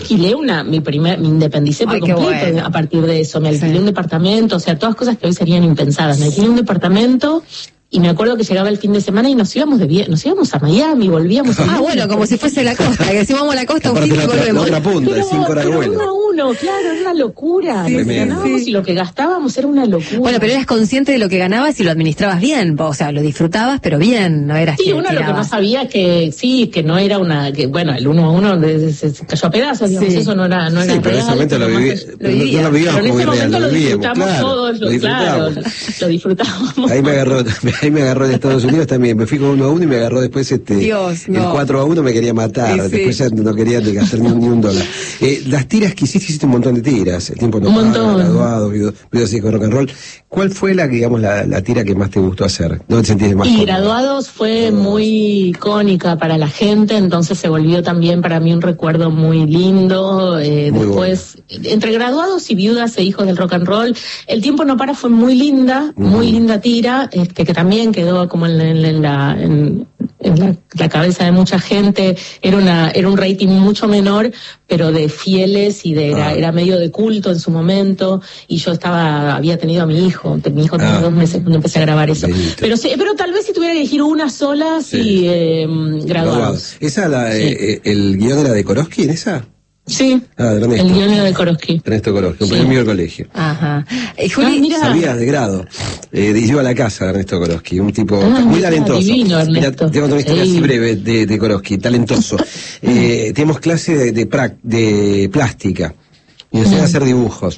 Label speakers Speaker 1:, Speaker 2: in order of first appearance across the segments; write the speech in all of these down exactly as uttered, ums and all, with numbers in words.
Speaker 1: alquilé una, mi primer, me independicé por
Speaker 2: Ay, qué
Speaker 1: completo
Speaker 2: bueno.
Speaker 1: a partir de eso, me alquilé
Speaker 2: Sí.
Speaker 1: un departamento, o sea, todas cosas que hoy serían impensadas, me alquilé un departamento y me acuerdo que llegaba el fin de semana y nos íbamos de vie- nos íbamos a Miami, volvíamos a
Speaker 2: Ah,
Speaker 1: Miami.
Speaker 2: bueno, como si fuese la costa, que decimos vamos a la costa un
Speaker 3: Aparte
Speaker 2: fin
Speaker 3: la
Speaker 2: y
Speaker 3: otra, la
Speaker 2: volvemos.
Speaker 3: otra punta, de
Speaker 1: Pero,
Speaker 3: cinco horas de
Speaker 1: pero
Speaker 3: vuelo.
Speaker 1: uno a uno, claro, era una locura,
Speaker 2: Sí,
Speaker 1: lo que
Speaker 3: sí,
Speaker 1: ganábamos
Speaker 2: sí.
Speaker 1: y lo que gastábamos era una locura.
Speaker 2: Bueno, pero eras consciente de lo que ganabas y lo administrabas bien, o sea, lo disfrutabas, pero bien, no eras
Speaker 1: Sí,
Speaker 2: que
Speaker 1: uno lo que no
Speaker 2: tirabas.
Speaker 1: sabía que sí, que no era una, que bueno, el uno a uno de- se, se cayó a pedazos, digamos,
Speaker 2: Sí.
Speaker 1: eso no era, no
Speaker 3: Sí,
Speaker 1: era
Speaker 3: pero en ese
Speaker 1: real,
Speaker 3: momento lo
Speaker 1: pero
Speaker 3: viví,
Speaker 1: más-
Speaker 3: pero no, no
Speaker 2: vivías.
Speaker 3: lo vivíamos
Speaker 1: pero en
Speaker 3: como
Speaker 1: ese
Speaker 3: irreal,
Speaker 1: momento
Speaker 3: lo
Speaker 1: lo
Speaker 3: vivíamos,
Speaker 1: disfrutamos
Speaker 3: claro,
Speaker 1: todos,
Speaker 3: lo
Speaker 1: lo, claro,
Speaker 3: disfrutábamos.
Speaker 1: lo disfrutábamos.
Speaker 3: Ahí me agarró, ahí me agarró en Estados Unidos también, me fui con uno a uno y me agarró después este,
Speaker 2: Dios, no.
Speaker 3: el cuatro a uno me quería matar,
Speaker 2: Sí, sí.
Speaker 3: después ya no quería ni gastar ni, un- ni un dólar. Eh, las tiras que hiciste, hiciste un montón de tiras, el tiempo no
Speaker 1: Un
Speaker 3: paga,
Speaker 1: montón.
Speaker 3: graduados, video, video así con rock and roll. ¿Cuál fue la, digamos, la, la tira que más te gustó hacer? ¿Dónde te sentiste más
Speaker 1: Y
Speaker 3: cómoda?
Speaker 1: Graduados fue
Speaker 3: Graduados.
Speaker 1: muy icónica para la gente, entonces se volvió también para mí un recuerdo muy lindo. Eh,
Speaker 3: Muy
Speaker 1: después, entre Graduados y Viudas e Hijos del Rock and Roll, El Tiempo No Para fue muy linda, muy
Speaker 3: Ujú.
Speaker 1: linda tira, este que también quedó como en, la- en la- en la, en, en la, la cabeza de mucha gente. Era una era un rating mucho menor, pero de fieles y de era,
Speaker 3: Ah.
Speaker 1: era medio de culto en su momento. Y yo estaba había tenido a mi hijo, mi hijo tenía
Speaker 3: Ah.
Speaker 1: dos meses cuando empecé a grabar eso.
Speaker 3: Benito.
Speaker 1: Pero sí, pero tal vez si tuviera que elegir una sola, sí,
Speaker 3: Sí.
Speaker 1: eh, Graduados.
Speaker 3: Graduados. ¿Esa, la,
Speaker 1: Sí.
Speaker 3: eh, eh, el guión era de Korosky en esa?
Speaker 1: Sí,
Speaker 3: Ah, de Ernesto.
Speaker 1: el guion era de Korosky.
Speaker 3: Ernesto Korosky, un
Speaker 1: Sí.
Speaker 3: premio del colegio.
Speaker 2: Ajá. Eh,
Speaker 1: Ah,
Speaker 2: Juli,
Speaker 1: mira.
Speaker 3: Sabías de grado. Eh, y iba a la casa de Ernesto Korosky, un tipo
Speaker 1: Ah,
Speaker 3: muy
Speaker 1: mira,
Speaker 3: talentoso.
Speaker 1: divino, Ernesto.
Speaker 3: Mira, te voy a contar una historia
Speaker 1: Sí.
Speaker 3: así breve de, de Korosky, talentoso. Eh, tenemos clase de, de, prac- de plástica y nos enseñan a hacer dibujos.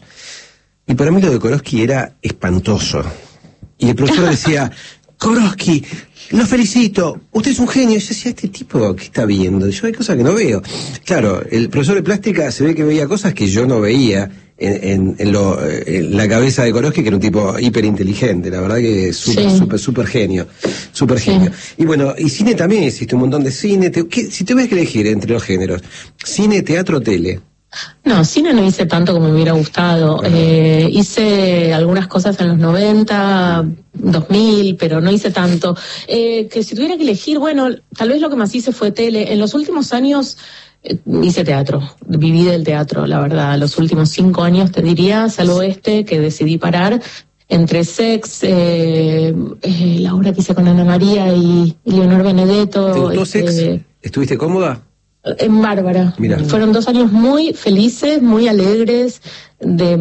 Speaker 3: Y para mí lo de Korosky era espantoso. Y el profesor decía, Korosky, lo felicito, usted es un genio. Y yo decía, este tipo, ¿qué está viendo? Yo hay cosas que no veo. Claro, el profesor de plástica se ve que veía cosas que yo no veía en, en, en, lo, en la cabeza de Korosky, que era un tipo hiperinteligente, la verdad que es súper,
Speaker 1: Sí.
Speaker 3: súper, súper genio, súper
Speaker 1: Sí.
Speaker 3: genio. Y bueno, y cine también existe un montón de cine. Te- ¿qué- si tuvieras que elegir entre los géneros, cine, teatro, tele.
Speaker 1: No, cine no hice tanto como me hubiera gustado.
Speaker 3: Ajá.
Speaker 1: Eh, hice algunas cosas en los noventa, dos mil, pero no hice tanto. Eh, que si tuviera que elegir, bueno, tal vez lo que más hice fue tele. En los últimos años eh, hice teatro, viví del teatro, la verdad. Los últimos cinco años te diría, salvo este, que decidí parar. Entre Sex, eh, eh, la obra que hice con Ana María y, y Leonor Benedetto.
Speaker 3: ¿Te gustó
Speaker 1: este,
Speaker 3: Sex? ¿Estuviste cómoda?
Speaker 1: En Bárbara.
Speaker 3: Mira.
Speaker 1: Fueron dos años muy felices, muy alegres, de,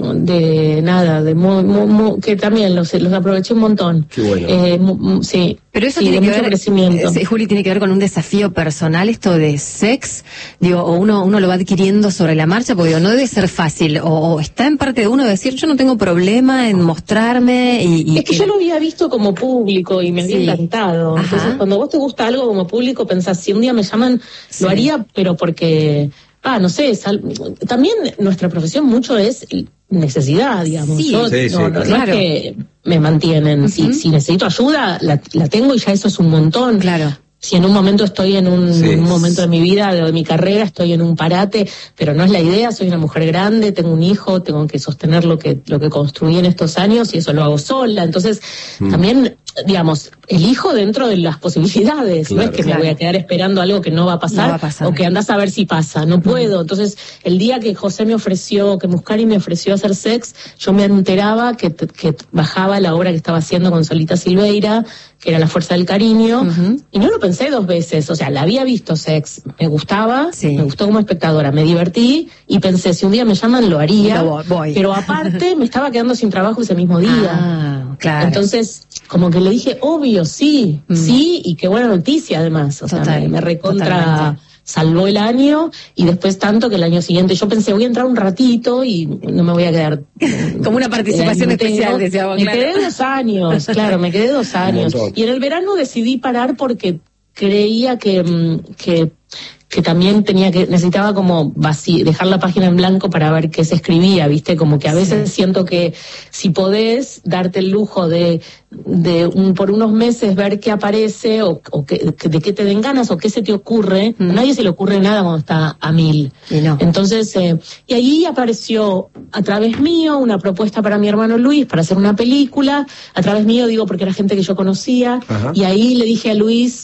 Speaker 1: de nada, de muy, muy, muy- que también los, los aproveché un montón.
Speaker 3: Qué bueno.
Speaker 1: Eh, mu- mu- sí,
Speaker 2: pero eso
Speaker 1: sí,
Speaker 2: tiene
Speaker 1: de
Speaker 2: que
Speaker 1: mucho
Speaker 2: ver,
Speaker 1: crecimiento.
Speaker 2: eh, Juli, tiene que ver con un desafío personal, esto de sex, digo, o uno, uno lo va adquiriendo sobre la marcha, porque digo, no debe ser fácil, o, o está en parte de uno decir, yo no tengo problema en mostrarme y... y
Speaker 1: Es que yo lo había visto como público y me había
Speaker 2: Sí.
Speaker 1: encantado.
Speaker 2: Ajá.
Speaker 1: Entonces, cuando vos te gusta algo como público, pensás, si un día me llaman,
Speaker 2: Sí.
Speaker 1: lo haría, pero porque, ah, no sé, sal- también nuestra profesión mucho es necesidad, digamos.
Speaker 2: Sí.
Speaker 1: Yo,
Speaker 3: Sí, sí,
Speaker 1: no, no- no
Speaker 2: claro.
Speaker 1: es que me mantienen. Si,
Speaker 2: Ujú.
Speaker 1: si necesito ayuda, la, la tengo y ya eso es un montón.
Speaker 2: Claro.
Speaker 1: Si en un momento estoy en un,
Speaker 3: Sí.
Speaker 1: un momento de mi vida, de mi carrera, estoy en un parate, pero no es la idea, soy una mujer grande, tengo un hijo, tengo que sostener lo que, lo que construí en estos años y eso lo hago sola. Entonces,
Speaker 3: Mm.
Speaker 1: también, digamos, elijo dentro de las posibilidades.
Speaker 3: Claro.
Speaker 1: No es que
Speaker 2: Claro.
Speaker 1: me voy a quedar esperando algo que no va a pasar,
Speaker 2: No va a pasar.
Speaker 1: o que andás a ver si pasa. No puedo. Entonces, el día que José me ofreció, que Muscari me ofreció hacer Sex, yo me enteraba que, que bajaba la obra que estaba haciendo con Solita Silveira, que era La Fuerza del Cariño,
Speaker 2: Ujú.
Speaker 1: y no lo pensé dos veces. O sea, la había visto Sex, me gustaba,
Speaker 2: Sí.
Speaker 1: me gustó como espectadora, me divertí, y pensé, si un día me llaman, lo haría.
Speaker 2: Lo voy- voy.
Speaker 1: Pero aparte, me estaba quedando sin trabajo ese mismo día.
Speaker 2: Ah, claro.
Speaker 1: Entonces, como que le dije, obvio, sí,
Speaker 2: Mm.
Speaker 1: sí, y qué buena noticia además. O sea,
Speaker 2: Total,
Speaker 1: me, me recontra
Speaker 2: totalmente.
Speaker 1: salvó el año, y después tanto que el año siguiente yo pensé, voy a entrar un ratito y no me voy a quedar.
Speaker 2: Como una participación
Speaker 1: el año
Speaker 2: especial,
Speaker 1: entero.
Speaker 2: decíamos,
Speaker 1: Me
Speaker 2: claro.
Speaker 1: quedé dos años, claro, me quedé dos años.
Speaker 3: montón.
Speaker 1: Y en el verano decidí parar porque creía que, mm, que que también tenía que, necesitaba como vací, dejar la página en blanco para ver qué se escribía, viste, como que a veces siento que si podés darte el lujo de, de un, por unos meses ver qué aparece o, o que, que- de qué te den ganas o qué se te ocurre,
Speaker 2: Mm.
Speaker 1: a nadie se le ocurre nada cuando está a mil.
Speaker 2: Y no.
Speaker 1: Entonces, eh, y ahí apareció a través mío una propuesta para mi hermano Luis para hacer una película, a través mío digo porque era gente que yo conocía,
Speaker 3: Ajá.
Speaker 1: y ahí le dije a Luis,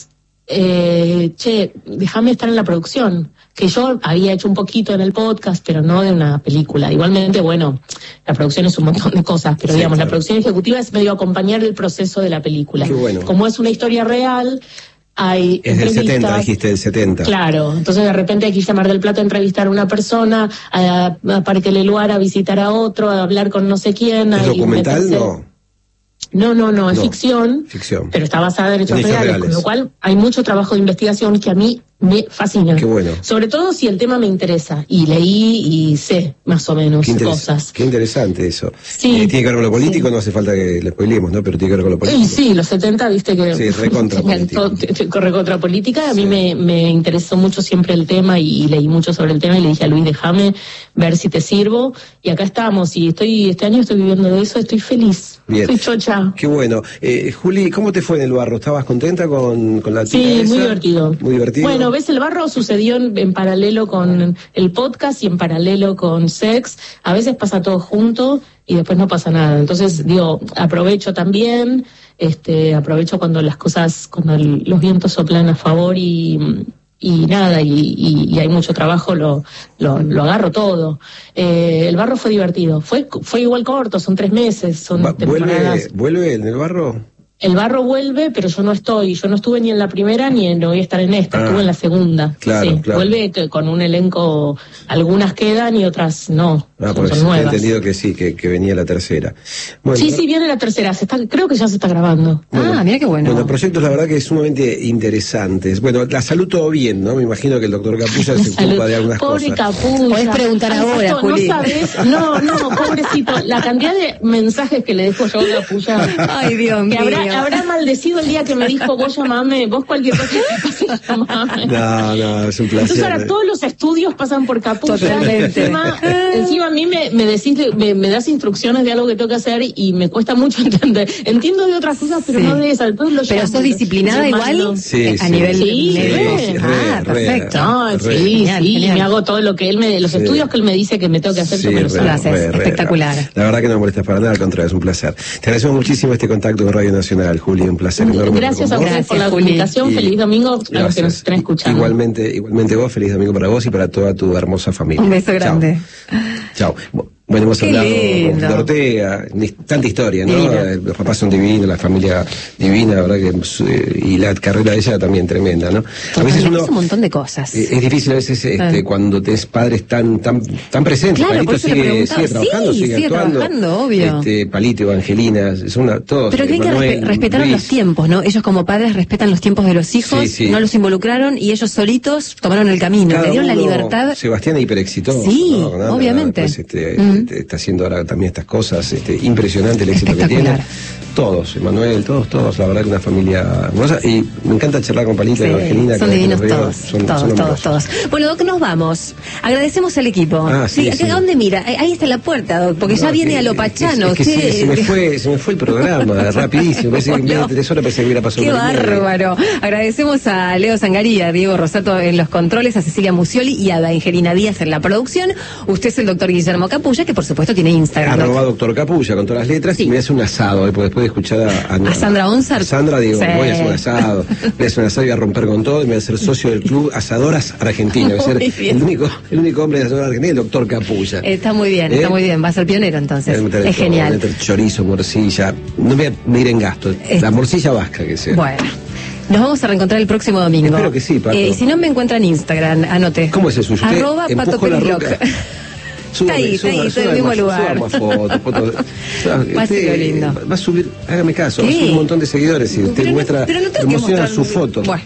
Speaker 1: eh, che, déjame estar en la producción, que yo había hecho un poquito en el podcast, pero no de una película. Igualmente, bueno, la producción es un montón de cosas, pero
Speaker 3: sí,
Speaker 1: digamos,
Speaker 3: claro.
Speaker 1: La producción ejecutiva es medio acompañar el proceso de la película.
Speaker 3: Qué bueno.
Speaker 1: Como es una historia real, hay
Speaker 3: es del setenta, dijiste del setenta.
Speaker 1: Claro, entonces de repente hay que ir a Mar del Plata a entrevistar a una persona, a, a Parque Leluar a visitar a otro, a hablar con no sé quién.
Speaker 3: ¿Es documental?
Speaker 1: Meterse...
Speaker 3: No.
Speaker 1: No, no, no, es
Speaker 3: no,
Speaker 1: ficción,
Speaker 3: ficción,
Speaker 1: pero está basada en hechos,
Speaker 3: en hechos
Speaker 1: reales,
Speaker 3: reales,
Speaker 1: con lo cual hay mucho trabajo de investigación que a mí me fascina.
Speaker 3: Qué bueno.
Speaker 1: Sobre todo si el tema me interesa, y leí y sé más o menos
Speaker 3: qué
Speaker 1: cosas.
Speaker 3: Qué interesante eso.
Speaker 1: Sí,
Speaker 3: eh, tiene que ver con lo político,
Speaker 1: sí.
Speaker 3: No hace falta que le spoilemos, ¿no? Pero tiene que ver con lo político.
Speaker 1: Sí, sí, los setenta, viste que...
Speaker 3: Sí, recontra política.
Speaker 1: Recontra política. A mí
Speaker 3: Sí.
Speaker 1: me, me interesó mucho siempre el tema y, y leí mucho sobre el tema y le dije a Luis, déjame ver si te sirvo. Y acá estamos, y estoy este año estoy viviendo de eso, estoy feliz.
Speaker 3: Bien.
Speaker 1: Estoy chocha.
Speaker 3: Qué bueno. Eh, Juli, ¿cómo te fue en el barro? ¿Estabas contenta con, con la tira
Speaker 1: Sí,
Speaker 3: esa?
Speaker 1: muy divertido.
Speaker 3: Muy divertido.
Speaker 1: Bueno, ves, el barro sucedió en, en paralelo con el podcast y en paralelo con Sex. A veces pasa todo junto y después no pasa nada. Entonces, digo, aprovecho también, este, aprovecho cuando las cosas, cuando el, los vientos soplan a favor y... y nada, y, y, y hay mucho trabajo, lo, lo, lo agarro todo. Eh, el barro fue divertido, fue fue igual corto, son tres meses, son
Speaker 3: Va,
Speaker 1: temporadas.
Speaker 3: ¿Vuelve, ¿Vuelve en el barro?
Speaker 1: El barro vuelve, pero yo no estoy, yo no estuve ni en la primera ni en, no voy a estar en esta,
Speaker 3: Ah,
Speaker 1: estuve en la segunda.
Speaker 3: claro,
Speaker 1: sí,
Speaker 3: claro.
Speaker 1: Vuelve que, con un elenco, algunas quedan y otras no,
Speaker 3: Ah,
Speaker 1: son,
Speaker 3: pues
Speaker 1: son
Speaker 3: he
Speaker 1: nuevas.
Speaker 3: entendido que sí, que, que venía la tercera. Bueno,
Speaker 1: Sí, sí, viene la tercera, se está, creo que ya se está grabando.
Speaker 3: Bueno,
Speaker 2: ah, mira qué bueno.
Speaker 3: Bueno, proyectos la verdad que sumamente interesantes. Bueno, la salud todo bien, ¿no? Me imagino que el doctor Capulla se
Speaker 1: Salud.
Speaker 3: ocupa de algunas
Speaker 1: Pobre
Speaker 3: cosas.
Speaker 1: Capulla.
Speaker 2: Podés preguntar
Speaker 1: Ay,
Speaker 2: ahora,
Speaker 1: Pato,
Speaker 2: Juli.
Speaker 1: No sabés, no, no, pobrecito, la cantidad de mensajes que le dejo yo a Capulla.
Speaker 2: Ay, Dios
Speaker 1: Que
Speaker 2: mío.
Speaker 1: habrá, habrá maldecido el día que me dijo, vos llamame, vos cualquier cosa que pase, llamame.
Speaker 3: No, no, es un placer.
Speaker 1: Entonces ahora todos los estudios pasan por Capulla.
Speaker 2: Totalmente.
Speaker 1: Encima, encima a mí me, me, decís, me, me das instrucciones de algo que tengo que hacer y me cuesta mucho entender. Entiendo de otras cosas, pero
Speaker 2: Sí.
Speaker 1: no de esas. Entonces lo
Speaker 2: Pero
Speaker 1: llamo.
Speaker 2: sos disciplinada
Speaker 1: Yo
Speaker 2: igual
Speaker 1: mando.
Speaker 3: Sí,
Speaker 2: a
Speaker 3: sí.
Speaker 2: nivel
Speaker 1: Sí,
Speaker 2: médico.
Speaker 1: sí,
Speaker 3: re,
Speaker 2: Ah,
Speaker 3: re,
Speaker 2: perfecto.
Speaker 1: No,
Speaker 3: Re.
Speaker 1: sí,
Speaker 2: Genial,
Speaker 1: sí,
Speaker 2: genial.
Speaker 1: me hago todo lo que él me, los
Speaker 3: Sí.
Speaker 1: estudios que él me dice que me tengo que hacer, yo me los
Speaker 3: re,
Speaker 1: hago.
Speaker 2: Lo haces,
Speaker 3: re, re,
Speaker 2: espectacular.
Speaker 3: La verdad que no me molestas para nada, al contrario, es un placer. Te agradecemos muchísimo este contacto con Radio Nacional, Juli, un placer enorme.
Speaker 1: Gracias a
Speaker 3: con vos.
Speaker 1: ustedes por la
Speaker 2: Gracias, Juli.
Speaker 1: comunicación.
Speaker 3: Y-
Speaker 1: Feliz domingo a los que
Speaker 3: Gracias.
Speaker 1: nos estén escuchando.
Speaker 3: Igualmente, igualmente vos, feliz domingo para vos y para toda tu hermosa familia.
Speaker 2: Un beso grande.
Speaker 3: Chao. Chao. Bueno, hemos
Speaker 2: Qué
Speaker 3: hablado
Speaker 2: lindo.
Speaker 3: de Ortega, ni- tanta historia, ¿no?
Speaker 2: Divina.
Speaker 3: Eh, Los papás son divinos, la familia divina, la verdad que eh, y la carrera de ella también tremenda, ¿no? A veces uno
Speaker 2: Es un montón de cosas.
Speaker 3: eh, es difícil a veces este,
Speaker 2: Ah.
Speaker 3: cuando tenés padres tan tan tan presentes.
Speaker 2: Claro,
Speaker 3: Palito
Speaker 2: por eso le
Speaker 3: sigue,
Speaker 2: preguntaba.
Speaker 3: sigue trabajando,
Speaker 2: Sí,
Speaker 3: sigue,
Speaker 2: sigue
Speaker 3: actuando.
Speaker 2: trabajando, obvio.
Speaker 3: Este, Palito, Evangelina, son una, todos.
Speaker 2: Pero creen que
Speaker 3: Manuel,
Speaker 2: respe- respetaron
Speaker 3: Luis.
Speaker 2: los tiempos, ¿no? Ellos como padres respetan los tiempos de los hijos,
Speaker 3: Sí, sí.
Speaker 2: no los involucraron y ellos solitos tomaron el camino,
Speaker 3: Cada
Speaker 2: le dieron la
Speaker 3: uno,
Speaker 2: libertad.
Speaker 3: Sebastián es hiperexitoso.
Speaker 2: Sí,
Speaker 3: ¿no? Nada,
Speaker 2: obviamente.
Speaker 3: pues, este,
Speaker 2: Mm.
Speaker 3: este, está haciendo ahora también estas cosas, este, impresionante el éxito que
Speaker 2: Espectacular.
Speaker 3: tiene. Todos, Emanuel, todos, todos, la verdad que una familia hermosa. Y me encanta charlar con Palito
Speaker 2: Sí,
Speaker 3: y Evangelina.
Speaker 2: son
Speaker 3: cada vez que
Speaker 2: divinos
Speaker 3: los veo,
Speaker 2: todos,
Speaker 3: son-
Speaker 2: todos,
Speaker 3: son
Speaker 2: todos,
Speaker 3: amorosos.
Speaker 2: todos. Bueno, Doc, nos vamos. Agradecemos al equipo.
Speaker 3: Ah, sí, sí.
Speaker 2: ¿A dónde mira? Ahí ahí está la puerta, Doc, porque ya
Speaker 3: No,
Speaker 2: viene
Speaker 3: que-
Speaker 2: a lo
Speaker 3: es-
Speaker 2: pachano.
Speaker 3: Es, que
Speaker 2: usted-
Speaker 3: se, se me fue, se me fue el programa, rapidísimo. Parece que en vez de tres horas parece que hubiera pasado
Speaker 2: Qué
Speaker 3: una hora y media.
Speaker 2: bárbaro. Agradecemos a Leo Zangaría, a Diego Rosato en los controles, a Cecilia Musioli y a Angelina Díaz en la producción. Usted es el doctor Guillermo Capulla, que por supuesto tiene Instagram. Doc.
Speaker 3: Arroba doctor Capulla con todas las letras
Speaker 2: Sí.
Speaker 3: y me hace un asado, eh, porque después de escuchar a,
Speaker 2: A Sandra Onsart.
Speaker 3: a Sandra digo,
Speaker 2: Sí.
Speaker 3: voy a hacer un asado, voy a hacer un asado y voy a romper con todo y me voy a ser socio del club Asadoras Argentina, voy a ser
Speaker 2: Muy bien.
Speaker 3: el único, el único hombre de Asadoras Argentina, el doctor Capulla.
Speaker 2: Está muy bien,
Speaker 3: ¿Eh?
Speaker 2: está muy bien. Va a ser pionero entonces.
Speaker 3: Voy a meter
Speaker 2: Es
Speaker 3: todo,
Speaker 2: genial.
Speaker 3: voy a meter chorizo, morcilla, no voy a medir en gasto,
Speaker 2: Es-
Speaker 3: la morcilla vasca que sea.
Speaker 2: Bueno. Nos vamos a reencontrar el próximo domingo.
Speaker 3: Espero que sí, Pato.
Speaker 2: Eh, si no me encuentran en Instagram, anote.
Speaker 3: ¿Cómo es el suyo? ¿Usted
Speaker 2: Arroba
Speaker 3: empujo
Speaker 2: Pato
Speaker 3: la
Speaker 2: Periloc.
Speaker 3: roca?
Speaker 2: Está ahí, está ahí, está en el mismo lugar.
Speaker 3: Suba más fotos, fotos.
Speaker 2: Va a ser lindo.
Speaker 3: Va a subir, hágame caso, va a
Speaker 2: ¿Qué?
Speaker 3: subir un montón de seguidores y usted
Speaker 2: Pero no-
Speaker 3: muestra,
Speaker 2: pero no tengo que
Speaker 3: emociona
Speaker 2: mostrar-
Speaker 3: su foto.
Speaker 2: Bueno.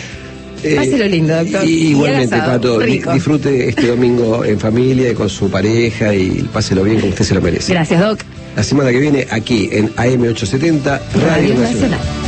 Speaker 3: Eh,
Speaker 2: Páselo lindo, doctor.
Speaker 3: Y,
Speaker 2: Y
Speaker 3: igualmente,
Speaker 2: haga asado,
Speaker 3: Pato, di-
Speaker 2: rico.
Speaker 3: disfrute este domingo en familia y con su pareja y páselo bien como usted se lo merece.
Speaker 2: Gracias, Doc.
Speaker 3: La semana que viene aquí en A M ochocientos setenta Radio,
Speaker 2: Radio
Speaker 3: Nacional.
Speaker 2: Nacional.